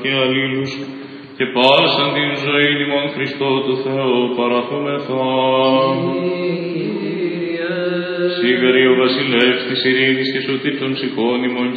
και αλλήλους, και πάσαν την ζωή ημών Χριστό του Θεού παραθούμεθα. Σίγαρη ο βασιλεύς της ειρήνης και σωτήρ των ψυχών ημών